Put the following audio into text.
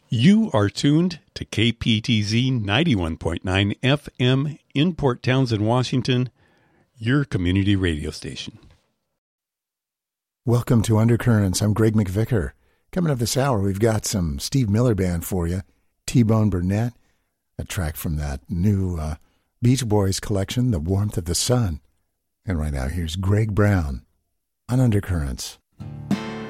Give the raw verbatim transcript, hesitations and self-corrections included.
You are tuned to K P T Z ninety-one point nine F M in Port Townsend, Washington, your community radio station. Welcome to Undercurrents. I'm Greg McVicker. Coming up this hour, we've got some Steve Miller Band for you. T-Bone Burnett, a track from that new uh, Beach Boys collection, The Warmth of the Sun. And right now, here's Greg Brown on Undercurrents.